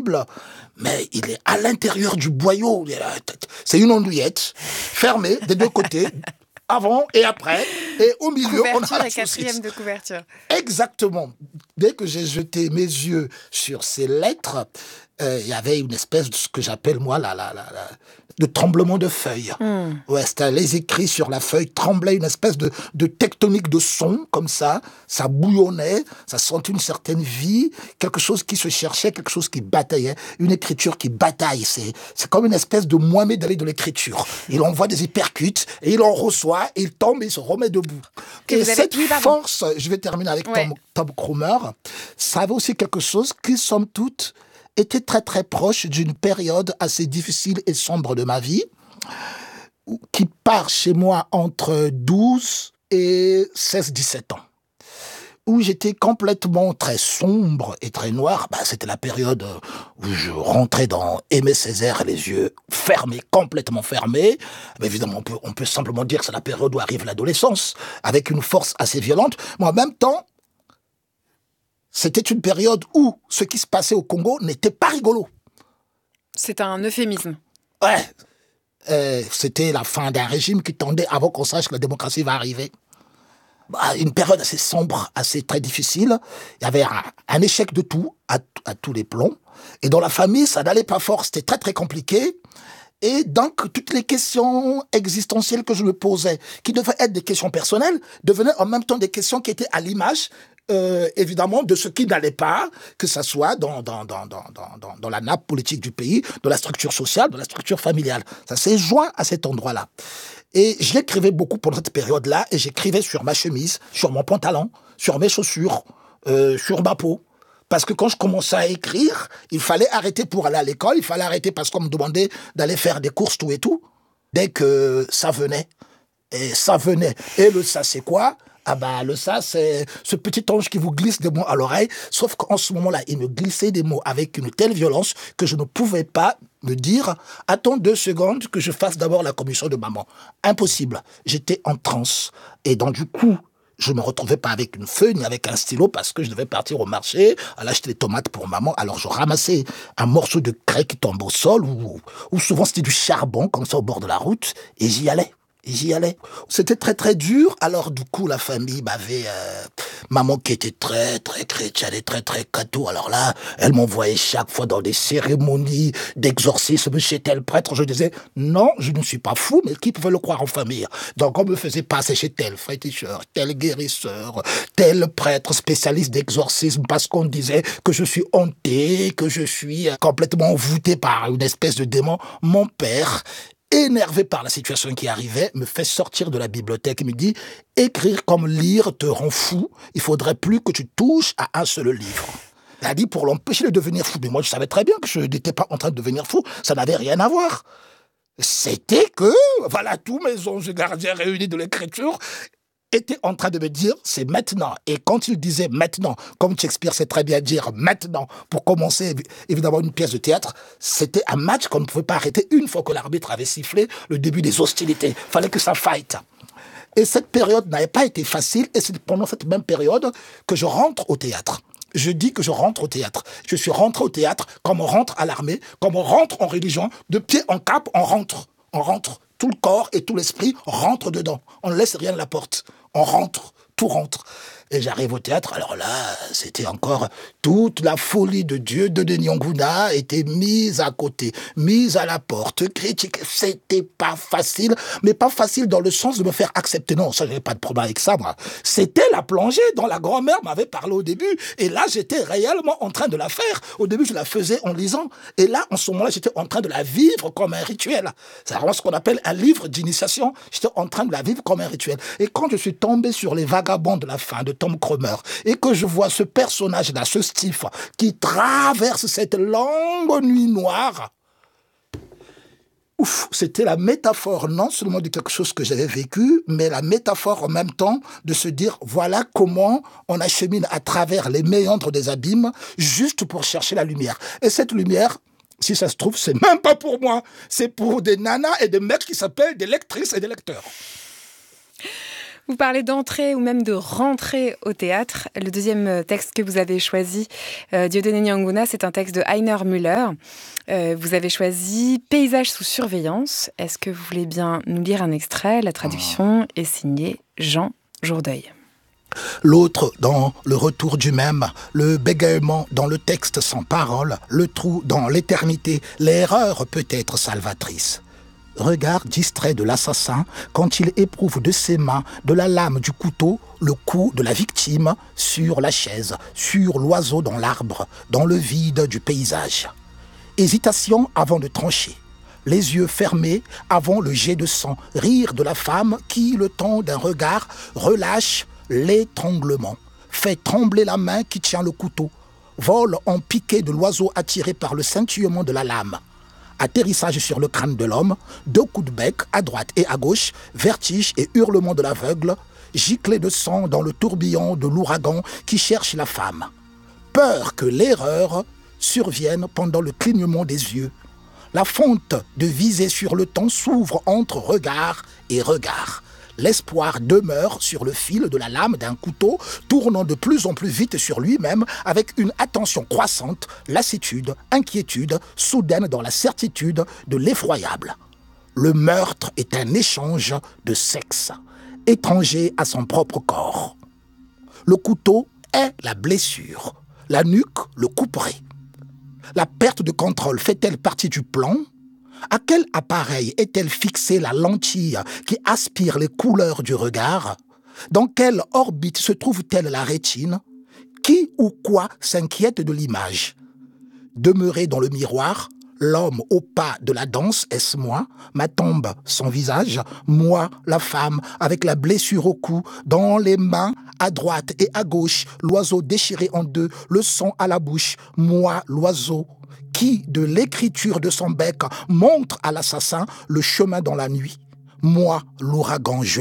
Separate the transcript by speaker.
Speaker 1: visible, mais il est à l'intérieur du boyau. C'est une andouillette fermée des deux côtés, avant et après, et au milieu, on a la saucisse.
Speaker 2: Quatrième de couverture.
Speaker 1: Exactement. Dès que j'ai jeté mes yeux sur ces lettres, il y avait une espèce de ce que j'appelle, moi, de tremblement de feuilles. Ouais, c'était les écrits sur la feuille tremblaient, une espèce de tectonique de son, comme ça bouillonnait, ça sentait une certaine vie, quelque chose qui se cherchait, quelque chose qui bataillait, une écriture qui bataille. C'est comme une espèce de Mohamed Ali de l'écriture. Il envoie des hypercutes, et il en reçoit, il tombe, et il se remet debout. Et cette force, je vais terminer avec Tom Cromer, ça avait aussi quelque chose qui, somme toute, était très très proche d'une période assez difficile et sombre de ma vie, qui part chez moi entre 12 et 16-17 ans, où j'étais complètement très sombre et très noir. C'était la période où je rentrais dans Aimé Césaire, les yeux fermés, complètement fermés. Mais évidemment, on peut simplement dire que c'est la période où arrive l'adolescence, avec une force assez violente. Mais en même temps, c'était une période où ce qui se passait au Congo n'était pas rigolo.
Speaker 2: C'est un euphémisme.
Speaker 1: Ouais. C'était la fin d'un régime qui tendait avant qu'on sache que la démocratie va arriver. Une période assez sombre, assez très difficile. Il y avait un échec de tout, à tous les plombs. Et dans la famille, ça n'allait pas fort. C'était très très compliqué. Et donc, toutes les questions existentielles que je me posais, qui devaient être des questions personnelles, devenaient en même temps des questions qui étaient à l'image, évidemment, de ce qui n'allait pas, que ça soit dans la nappe politique du pays, dans la structure sociale, dans la structure familiale. Ça s'est joint à cet endroit-là. Et j'écrivais beaucoup pendant cette période-là, et j'écrivais sur ma chemise, sur mon pantalon, sur mes chaussures, sur ma peau. Parce que quand je commençais à écrire, il fallait arrêter pour aller à l'école, il fallait arrêter parce qu'on me demandait d'aller faire des courses, tout et tout. Dès que ça venait, et ça venait. Et le ça, c'est quoi ? Le ça, c'est ce petit ange qui vous glisse des mots à l'oreille. Sauf qu'en ce moment-là, il me glissait des mots avec une telle violence que je ne pouvais pas me dire « Attends 2 secondes que je fasse d'abord la commission de maman ». Impossible. J'étais en transe. Et donc, du coup, je ne me retrouvais pas avec une feuille ni avec un stylo parce que je devais partir au marché, aller acheter des tomates pour maman. Alors, je ramassais un morceau de craie qui tombe au sol ou souvent c'était du charbon comme ça au bord de la route et j'y allais. C'était très très dur. Alors du coup la famille m'avait maman qui était très très chrétienne et très très catho. Alors là elle m'envoyait chaque fois dans des cérémonies d'exorcisme chez tel prêtre. Je disais non, je ne suis pas fou, mais qui pouvait le croire en famille? Donc on me faisait passer chez tel féticheur, tel guérisseur, tel prêtre spécialiste d'exorcisme parce qu'on disait que je suis hanté, que je suis complètement voûté par une espèce de démon. Mon père, énervé par la situation qui arrivait, me fait sortir de la bibliothèque et me dit « Écrire comme lire te rend fou, il faudrait plus que tu touches à un seul livre. » Il a dit pour l'empêcher de devenir fou. Mais moi, je savais très bien que je n'étais pas en train de devenir fou. Ça n'avait rien à voir. C'était que, voilà, tous mes anges gardiens réunis de l'écriture était en train de me dire, c'est maintenant. Et quand il disait maintenant, comme Shakespeare sait très bien dire maintenant, pour commencer évidemment une pièce de théâtre, c'était un match qu'on ne pouvait pas arrêter une fois que l'arbitre avait sifflé le début des hostilités. Il fallait que ça fight. Et cette période n'avait pas été facile, et c'est pendant cette même période que je rentre au théâtre. Je dis que je rentre au théâtre. Je suis rentré au théâtre comme on rentre à l'armée, comme on rentre en religion, de pied en cap, on rentre. On rentre. Tout le corps et tout l'esprit rentrent dedans. On ne laisse rien à la porte. On rentre, tout rentre. Et j'arrive au théâtre, alors là, c'était encore toute la folie de Dieu de Denis Onguna était mise à côté, mise à la porte, critiquée. C'était pas facile, mais pas facile dans le sens de me faire accepter. Non, ça, j'avais pas de problème avec ça, moi. C'était la plongée dont la grand-mère m'avait parlé au début. Et là, j'étais réellement en train de la faire. Au début, je la faisais en lisant. Et là, en ce moment-là, j'étais en train de la vivre comme un rituel. C'est vraiment ce qu'on appelle un livre d'initiation. J'étais en train de la vivre comme un rituel. Et quand je suis tombé sur Les Vagabonds de la fin de Tom Cromer et que je vois ce personnage-là, ce Steve, qui traverse cette longue nuit noire, c'était la métaphore non seulement de quelque chose que j'avais vécu, mais la métaphore en même temps de se dire voilà comment on achemine à travers les méandres des abîmes juste pour chercher la lumière. Et cette lumière, si ça se trouve, c'est même pas pour moi, c'est pour des nanas et des mecs qui s'appellent des lectrices et des lecteurs.
Speaker 2: Vous parlez d'entrée ou même de rentrée au théâtre. Le deuxième texte que vous avez choisi, Dieudonné Nianguna, c'est un texte de Heiner Müller. Vous avez choisi Paysage sous surveillance. Est-ce que vous voulez bien nous lire un extrait? La traduction est signée Jean Jourdeuil.
Speaker 1: L'autre dans le retour du même, le bégaiement dans le texte sans parole, le trou dans l'éternité, l'erreur peut être salvatrice. Regard distrait de l'assassin quand il éprouve de ses mains, de la lame du couteau, le coup de la victime sur la chaise, sur l'oiseau dans l'arbre, dans le vide du paysage. Hésitation avant de trancher. Les yeux fermés avant le jet de sang, rire de la femme qui, le temps d'un regard, relâche l'étranglement, fait trembler la main qui tient le couteau, vol en piqué de l'oiseau attiré par le scintillement de la lame. Atterrissage sur le crâne de l'homme, 2 coups de bec à droite et à gauche, vertige et hurlement de l'aveugle, giclée de sang dans le tourbillon de l'ouragan qui cherche la femme. Peur que l'erreur survienne pendant le clignement des yeux. La fonte de viser sur le temps s'ouvre entre regard et regard. L'espoir demeure sur le fil de la lame d'un couteau, tournant de plus en plus vite sur lui-même avec une attention croissante, lassitude, inquiétude, soudaine dans la certitude de l'effroyable. Le meurtre est un échange de sexe, étranger à son propre corps. Le couteau est la blessure, la nuque le couperet. La perte de contrôle fait-elle partie du plan ? À quel appareil est-elle fixée la lentille qui aspire les couleurs du regard ? Dans quelle orbite se trouve-t-elle la rétine ? Qui ou quoi s'inquiète de l'image ? Demeuré dans le miroir, l'homme au pas de la danse, est-ce moi ? Ma tombe, son visage ? Moi, la femme, avec la blessure au cou, dans les mains, à droite et à gauche, l'oiseau déchiré en deux, le sang à la bouche. Moi, l'oiseau, qui, de l'écriture de son bec, montre à l'assassin le chemin dans la nuit. Moi, l'ouragan,